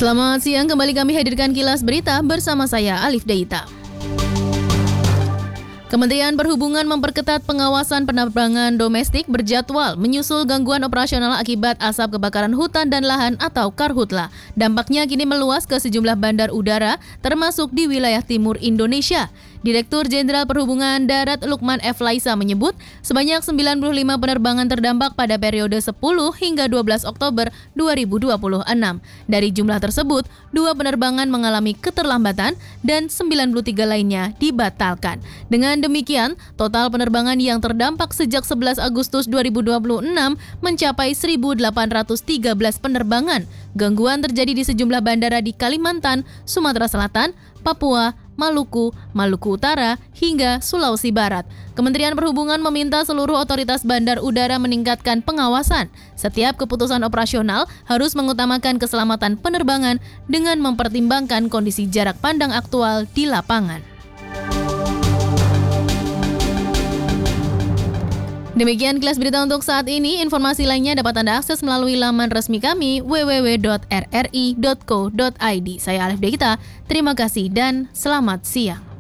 Selamat siang, kembali kami hadirkan kilas berita bersama saya Alif Deita. Kementerian Perhubungan memperketat pengawasan penerbangan domestik berjadwal menyusul gangguan operasional akibat asap kebakaran hutan dan lahan atau Karhutla. Dampaknya kini meluas ke sejumlah bandar udara termasuk di wilayah timur Indonesia. Direktur Jenderal Perhubungan Darat Lukman F. Laisa menyebut sebanyak 95 penerbangan terdampak pada periode 10 hingga 12 Oktober 2026. Dari jumlah tersebut, 2 penerbangan mengalami keterlambatan dan 93 lainnya dibatalkan. Dengan demikian, total penerbangan yang terdampak sejak 11 Agustus 2026 mencapai 1.813 penerbangan. Gangguan terjadi di sejumlah bandara di Kalimantan, Sumatera Selatan, Papua, Maluku, Maluku Utara, hingga Sulawesi Barat. Kementerian Perhubungan meminta seluruh otoritas bandar udara meningkatkan pengawasan. Setiap keputusan operasional harus mengutamakan keselamatan penerbangan dengan mempertimbangkan kondisi jarak pandang aktual di lapangan. Demikian kilas berita untuk saat ini. Informasi lainnya dapat Anda akses melalui laman resmi kami www.rri.co.id. Saya Alif Deita, terima kasih dan selamat siang.